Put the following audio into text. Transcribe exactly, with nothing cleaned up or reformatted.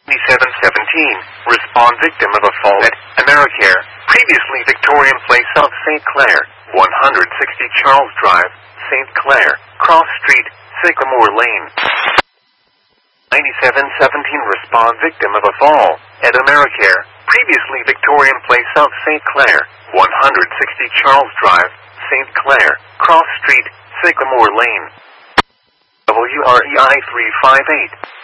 ninety-seven seventeen, respond victim of a fall at AmeriCare, previously Victorian Place, South Saint Clair, one sixty Charles Drive, Saint Clair, Cross Street, Sycamore Lane. ninety-seven seventeen, respond victim of a fall at AmeriCare, previously Victorian Place, South Saint Clair, one sixty Charles Drive, Saint Clair, Cross Street, Sycamore Lane. W R E I three five eight.